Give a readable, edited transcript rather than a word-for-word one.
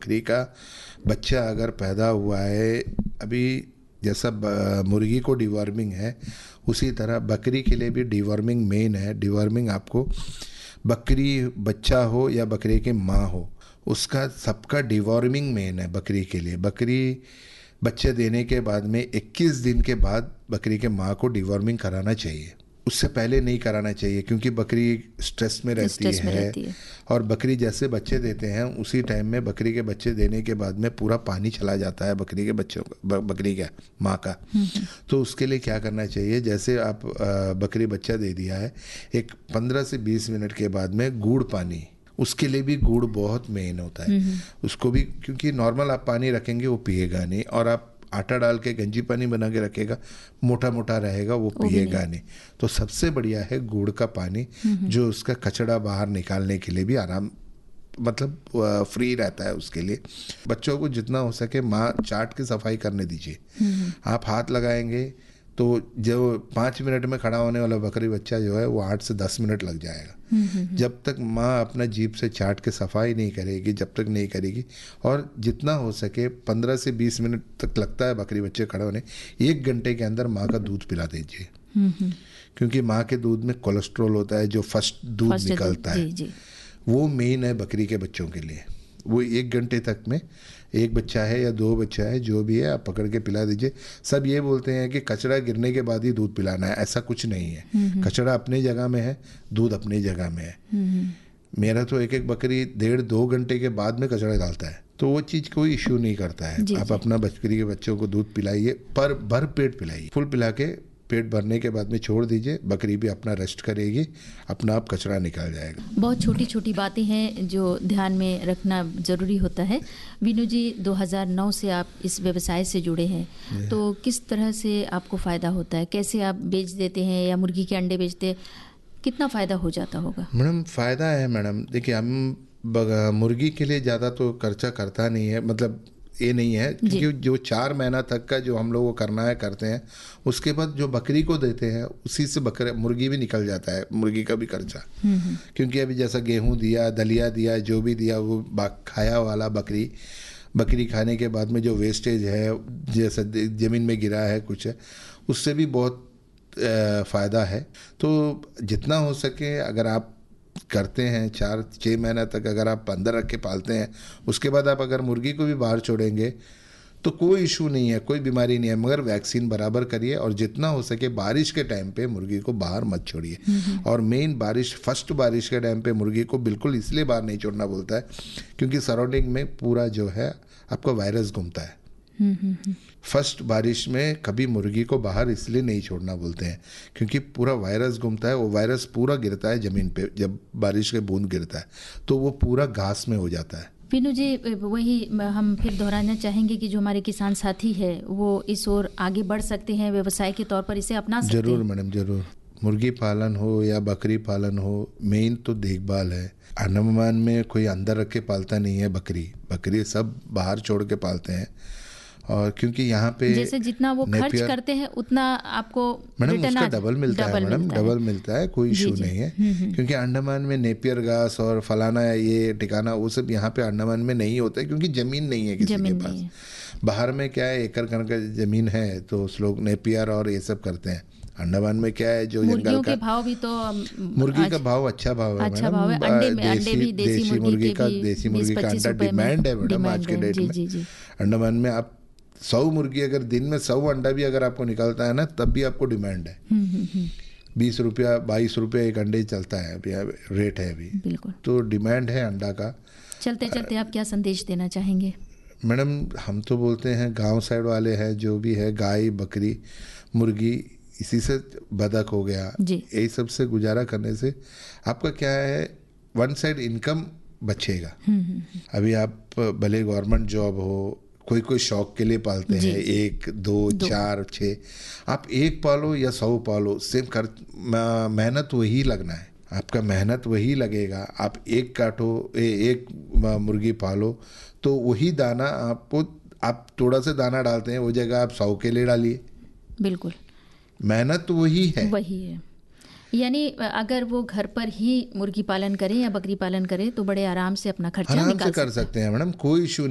बकरी का बच्चा अगर पैदा हुआ है, अभी जैसा मुर्गी को डिवॉर्मिंग है, उसी तरह बकरी के लिए भी डिवॉर्मिंग मेन है। डिवॉर्मिंग आपको, बकरी बच्चा हो या बकरी की माँ हो, उसका सबका डिवॉर्मिंग मेन है बकरी के लिए। बकरी बच्चे देने के बाद में 21 दिन के बाद बकरी के माँ को डिवॉर्मिंग कराना चाहिए। उससे पहले नहीं कराना चाहिए, क्योंकि बकरी स्ट्रेस में रहती है। और बकरी जैसे बच्चे देते हैं उसी टाइम में बकरी के बच्चे देने के बाद में पूरा पानी चला जाता है बकरी के बच्चों का, बकरी का माँ का। तो उसके लिए क्या करना चाहिए, जैसे आप बकरी बच्चा दे दिया है, एक 15 से 20 मिनट के बाद में गुड़ पानी, उसके लिए भी गुड़ बहुत मेन होता है उसको भी, क्योंकि नॉर्मल आप पानी रखेंगे वो पिएगा नहीं, और आप आटा डाल के गंजी पानी बना के रखेगा, मोटा मोटा रहेगा, वो पिएगा नहीं। तो सबसे बढ़िया है गुड़ का पानी, जो उसका कचड़ा बाहर निकालने के लिए भी आराम, मतलब फ्री रहता है उसके लिए। बच्चों को जितना हो सके माँ चाट के सफाई करने दीजिए। आप हाथ लगाएंगे तो जो 5 मिनट में खड़ा होने वाला बकरी बच्चा जो है वो 8 से 10 मिनट लग जाएगा। जब तक माँ अपना जीभ से चाट के सफाई नहीं करेगी, जब तक नहीं करेगी, और जितना हो सके 15 से 20 मिनट तक लगता है बकरी बच्चे खड़े होने, 1 घंटे के अंदर माँ का दूध पिला दीजिए। क्योंकि माँ के दूध में कोलेस्ट्रॉल होता है, जो फर्स्ट दूध निकलता है, वो मेन है बकरी के बच्चों के लिए। वो 1 घंटे तक में, एक बच्चा है या 2 बच्चा है, जो भी है आप पकड़ के पिला दीजिए। सब ये बोलते हैं कि कचड़ा गिरने के बाद ही दूध पिलाना है, ऐसा कुछ नहीं है। कचड़ा अपनी जगह में है, दूध अपनी जगह में है। मेरा तो एक बकरी 1.5-2 घंटे के बाद में कचड़ा डालता है, तो वो चीज़ कोई इश्यू नहीं करता है। आप अपना बकरी के बच्चों को दूध पिलाइए, पर भर पेट पिलाइए। फुल पिला के पेट भरने के बाद में छोड़ दीजिए, बकरी भी अपना रेस्ट करेगी, अपना आप कचरा निकल जाएगा। बहुत छोटी छोटी बातें हैं जो ध्यान में रखना ज़रूरी होता है। वीनू जी, 2009 से आप इस व्यवसाय से जुड़े हैं, तो किस तरह से आपको फ़ायदा होता है? कैसे आप बेच देते हैं या मुर्गी के अंडे बेचते हैं? कितना फ़ायदा हो जाता होगा? मैडम फ़ायदा है मैडम, देखिए हम मुर्गी के लिए ज़्यादा तो खर्चा करता नहीं है, मतलब ये नहीं है, क्योंकि जो 4 महीना तक का जो हम लोग को करना है करते हैं, उसके बाद जो बकरी को देते हैं उसी से मुर्गी भी निकल जाता है, मुर्गी का भी खर्चा। क्योंकि अभी जैसा गेहूं दिया, दलिया दिया, जो भी दिया, वो खाया वाला बकरी खाने के बाद में जो वेस्टेज है, जैसा ज़मीन में गिरा है कुछ है, उससे भी बहुत फ़ायदा है। तो जितना हो सके अगर आप करते हैं 4-6 महीना तक अगर आप अंदर रख के पालते हैं, उसके बाद आप अगर मुर्गी को भी बाहर छोड़ेंगे तो कोई इशू नहीं है, कोई बीमारी नहीं है, मगर वैक्सीन बराबर करिए, और जितना हो सके बारिश के टाइम पे मुर्गी को बाहर मत छोड़िए। और मेन फर्स्ट बारिश के टाइम पे मुर्गी को बिल्कुल इसलिए बाहर नहीं छोड़ना बोलता है, क्योंकि सराउंडिंग में पूरा जो है आपका वायरस घूमता है। फर्स्ट बारिश में कभी मुर्गी को बाहर इसलिए नहीं छोड़ना बोलते हैं, क्योंकि पूरा वायरस घूमता है, वो वायरस पूरा गिरता है ज़मीन पे, जब बारिश के बूंद गिरता है तो वो पूरा घास में हो जाता है। वीनू जी, वही हम फिर दोहराना चाहेंगे कि जो हमारे किसान साथी है वो इस ओर आगे बढ़ सकते हैं, व्यवसाय के तौर पर इसे अपना सकते हैं। जरूर मैडम, जरूर। मुर्गी पालन हो या बकरी पालन हो, मेन तो देखभाल है। अंडमान में कोई अंदर रख के पालता नहीं है बकरी सब बाहर छोड़ के पालते हैं। और क्योंकि यहाँ पे जैसे जितना वो खर्च करते हैं उतना आपको मैडम उसका डबल मिलता है मैडम, डबल मिलता है, कोई इशू नहीं है। क्योंकि अंडमान में नेपियर घास और फलाना ये ठिकाना वो सब यहाँ पे अंडमान में नहीं होता है, क्योंकि ज़मीन नहीं है किसी के पास। बाहर में क्या है, एकड़ का ज़मीन है तो उस लोग नेपियर और ये सब करते हैं। अंडमान में क्या है, जो जंगल का भाव भी तो मुर्गी का भाव अच्छा भाव है मैडम। देसी मुर्गी का अंडा डिमांड है मैडम आज के डेट में। अंडमान में आप 100 मुर्गी अगर दिन में 100 अंडा भी अगर आपको निकलता है ना, तब भी आपको डिमांड है। 20 रुपया 22 रुपये एक अंडे चलता है अभी, रेट है अभी। बिल्कुल, तो डिमांड है अंडा का। चलते चलते आप क्या संदेश देना चाहेंगे? मैडम हम तो बोलते हैं गांव साइड वाले हैं, जो भी है गाय बकरी मुर्गी, इसी से बतख हो गया, यही सब से गुजारा करने से आपका क्या है, वन साइड इनकम बचेगा। अभी आप भले गवर्नमेंट जॉब हो, कोई शौक के लिए पालते हैं, 1, 2, 4, 6, आप 1 पालो या 100 पालो, सेम मेहनत वही लगना है, आपका मेहनत वही लगेगा। आप 1 काटो, 1 मुर्गी पालो तो वही दाना आपको, आप थोड़ा सा दाना डालते हैं वो जगह आप 100 के लिए डालिए। बिल्कुल, मेहनत तो वही है। यानी अगर वो घर पर ही मुर्गी पालन करें या बकरी पालन करें तो बड़े आराम से अपना खर्चा निकाल सकते हैं मैडम, कोई इशू